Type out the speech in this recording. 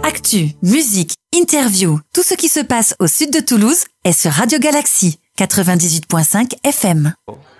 Actu, musique, interview, tout ce qui se passe au sud de Toulouse est sur Radio Galaxy 98.5 FM.